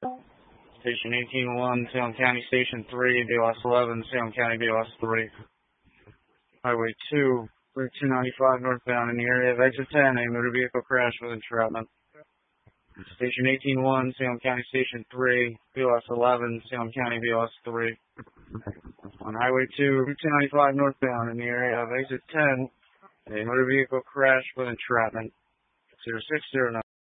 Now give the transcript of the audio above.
Station 18-1, Salem County Station 3, BOS 11, Salem County BOS 3. Highway 2, Route 295 northbound in the area of exit 10, a motor vehicle crash with entrapment. Station 18-1, Salem County Station 3, BOS 11, Salem County BOS 3. On Highway 2, Route 295 northbound in the area of exit 10, a motor vehicle crash with entrapment. 0609.